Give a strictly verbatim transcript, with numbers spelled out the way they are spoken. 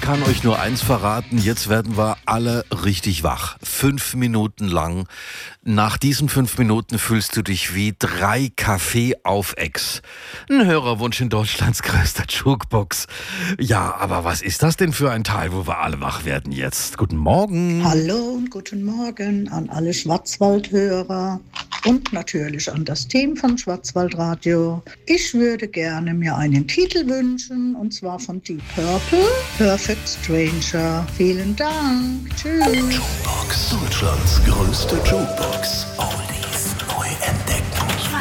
kann euch nur eins verraten, jetzt werden wir alle richtig wach. Fünf Minuten lang. Nach diesen fünf Minuten fühlst du dich wie drei Kaffee auf Ex. Ein Hörerwunsch in Deutschlands größter Jukebox. Ja, aber was ist das denn für ein Teil, wo wir alle wach werden jetzt? Guten Morgen. Hallo und guten Morgen an alle Schwarzwaldhörer und natürlich an das Team von Schwarzwaldradio. Ich würde gerne mir einen Titel wünschen, und zwar von Deep Purple, Perfect Stranger. Vielen Dank. Tschüss. Jukebox, Deutschlands größte Jukebox. Auf